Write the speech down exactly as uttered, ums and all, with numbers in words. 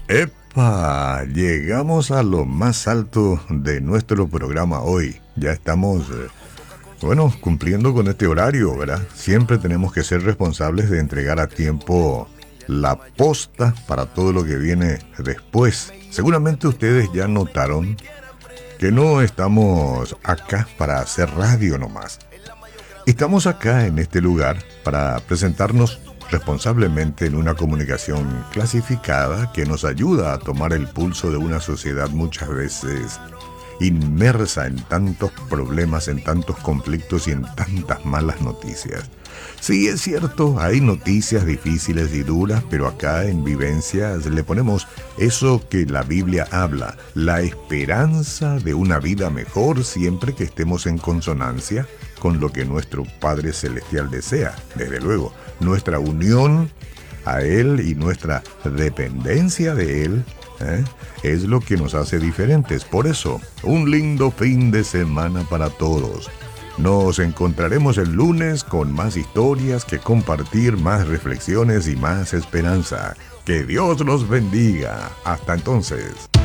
¡Epa! Llegamos a lo más alto de nuestro programa hoy. Ya estamos, eh, bueno, cumpliendo con este horario, ¿verdad? Siempre tenemos que ser responsables de entregar a tiempo la posta para todo lo que viene después. Seguramente ustedes ya notaron que no estamos acá para hacer radio nomás. Estamos acá en este lugar para presentarnos responsablemente en una comunicación clasificada que nos ayuda a tomar el pulso de una sociedad muchas veces inmersa en tantos problemas, en tantos conflictos y en tantas malas noticias. Sí, es cierto, hay noticias difíciles y duras, pero acá en Vivencias le ponemos eso que la Biblia habla, la esperanza de una vida mejor siempre que estemos en consonancia con lo que nuestro Padre Celestial desea. Desde luego, nuestra unión a Él y nuestra dependencia de Él ¿eh? es lo que nos hace diferentes. Por eso, un lindo fin de semana para todos. Nos encontraremos el lunes con más historias que compartir, más reflexiones y más esperanza. Que Dios los bendiga. Hasta entonces.